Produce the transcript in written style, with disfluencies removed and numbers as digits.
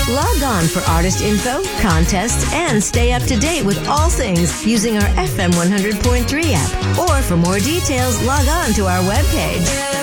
Log on for artist info, contests, and stay up to date with all things using our FM 100.3 app. Or for more details, log on to our webpage.